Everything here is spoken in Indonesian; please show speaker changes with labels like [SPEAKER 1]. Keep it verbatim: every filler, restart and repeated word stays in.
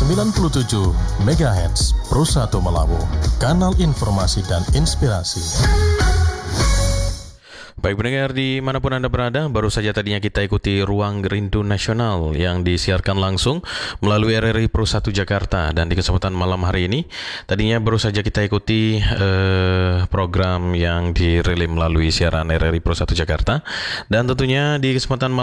[SPEAKER 1] sembilan puluh tujuh megahertz Pro satu Melawu, kanal informasi dan inspirasi.
[SPEAKER 2] Baik pendengar dimanapun Anda berada, baru saja tadinya kita ikuti Ruang Rindu Nasional yang disiarkan langsung melalui R R I Pro satu Jakarta. Dan di kesempatan malam hari ini, tadinya baru saja kita ikuti eh, program yang dirilis melalui siaran R R I Pro satu Jakarta. Dan tentunya di kesempatan malam